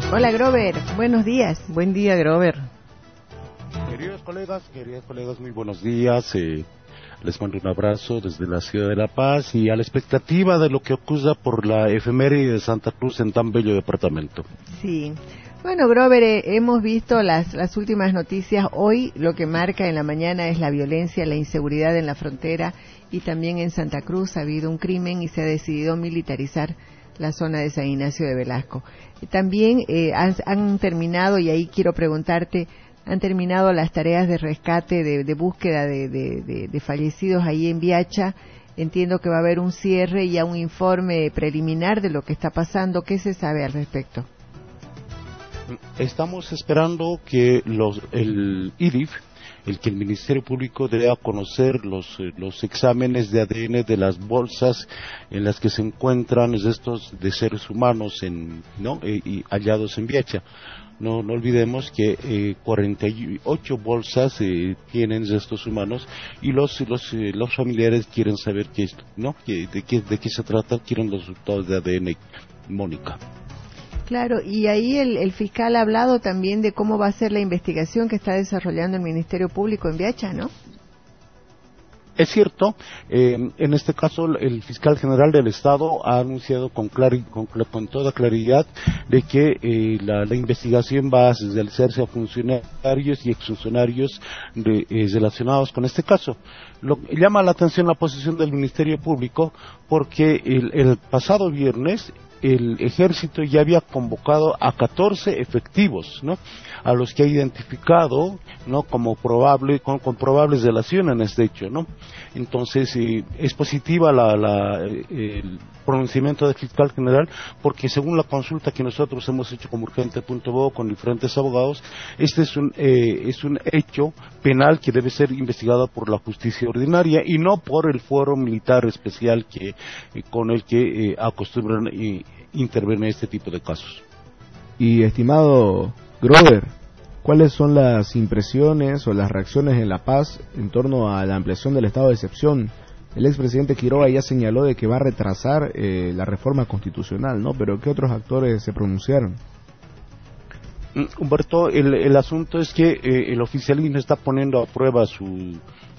Hola Grover, buenos días. Buen día, Grover. Queridos colegas, muy buenos días. Les mando un abrazo desde la ciudad de La Paz y a la expectativa de lo que ocurra por la efeméride de Santa Cruz en tan bello departamento. Sí. Bueno, Grover, hemos visto las últimas noticias. Hoy lo que marca en la mañana es la violencia, la inseguridad en la frontera, y también en Santa Cruz ha habido un crimen y se ha decidido militarizar la zona de San Ignacio de Velasco. También han terminado, y ahí quiero preguntarte, han terminado las tareas de rescate, de búsqueda de fallecidos ahí en Viacha. Entiendo que va a haber un cierre y ya un informe preliminar de lo que está pasando. ¿Qué se sabe al respecto? Estamos esperando que el IDIF, que el Ministerio Público dé a conocer los exámenes de ADN de las bolsas en las que se encuentran estos de seres humanos y hallados en Viacha. No olvidemos que 48 bolsas tienen estos humanos y los familiares quieren saber de qué se trata, quieren los resultados de ADN, Mónica. Claro, y ahí el fiscal ha hablado también de cómo va a ser la investigación que está desarrollando el Ministerio Público en Viacha, ¿no? Es cierto, en este caso el fiscal general del Estado ha anunciado con toda claridad de que la investigación va a realizarse a funcionarios y exfuncionarios relacionados con este caso. Llama la atención la posición del Ministerio Público porque el pasado viernes el ejército ya había convocado a 14 efectivos, a los que ha identificado, como con probables relaciones en este hecho, Entonces, es positiva el pronunciamiento del fiscal general, porque según la consulta que nosotros hemos hecho como Urgente.bo con diferentes abogados, este es un hecho penal que debe ser investigado por la justicia ordinaria y no por el fuero militar especial con el que acostumbran intervenir en este tipo de casos. Y estimado Grover, ¿cuáles son las impresiones o las reacciones en La Paz en torno a la ampliación del estado de excepción? El expresidente Quiroga ya señaló de que va a retrasar la reforma constitucional, ¿no? Pero ¿qué otros actores se pronunciaron? Humberto, el asunto es que el oficialismo está poniendo a prueba su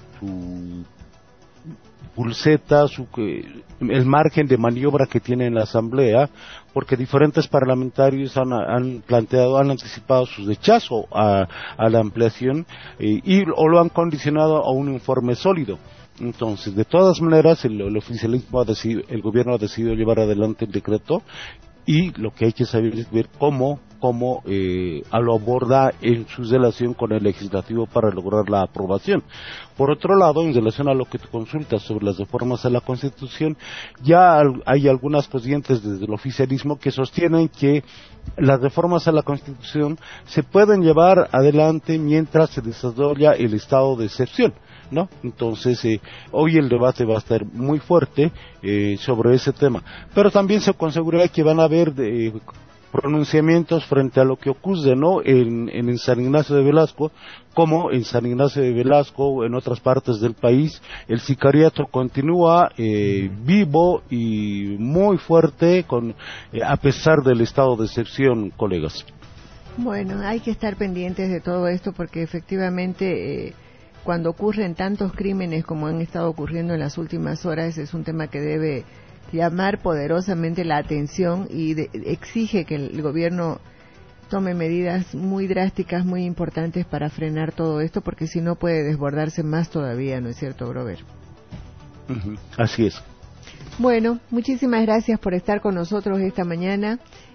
pulseta, el margen de maniobra que tiene en la Asamblea, porque diferentes parlamentarios han anticipado su rechazo a la ampliación o lo han condicionado a un informe sólido. Entonces, de todas maneras, el oficialismo el gobierno ha decidido llevar adelante el decreto y lo que hay que saber es ver cómo lo aborda en su relación con el legislativo para lograr la aprobación. Por otro lado, en relación a lo que tú consultas sobre las reformas a la Constitución, ya hay algunas corrientes desde el oficialismo que sostienen que las reformas a la Constitución se pueden llevar adelante mientras se desarrolla el estado de excepción, Entonces, hoy el debate va a estar muy fuerte sobre ese tema, pero también se con seguridad que van a haber pronunciamientos frente a lo que ocurre, en San Ignacio de Velasco, como en San Ignacio de Velasco o en otras partes del país, el sicariato continúa vivo y muy fuerte a pesar del estado de excepción, colegas. Bueno, hay que estar pendientes de todo esto porque efectivamente cuando ocurren tantos crímenes como han estado ocurriendo en las últimas horas, es un tema que debe llamar poderosamente la atención y exige que el gobierno tome medidas muy drásticas, muy importantes para frenar todo esto, porque si no puede desbordarse más todavía, ¿no es cierto, Grover? Así es. Bueno, muchísimas gracias por estar con nosotros esta mañana